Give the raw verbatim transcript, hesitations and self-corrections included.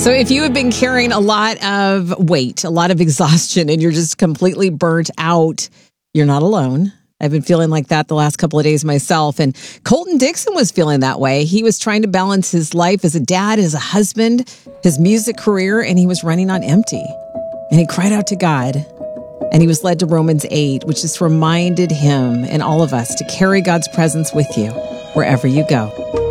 So if you have been carrying a lot of weight, a lot of exhaustion, and you're just completely burnt out, you're not alone. I've been feeling like that the last couple of days myself. And Colton Dixon was feeling that way. He was trying to balance his life as a dad, as a husband, his music career, and he was running on empty. And he cried out to God. And he was led to Romans eight, which just reminded him and all of us to carry God's presence with you wherever you go.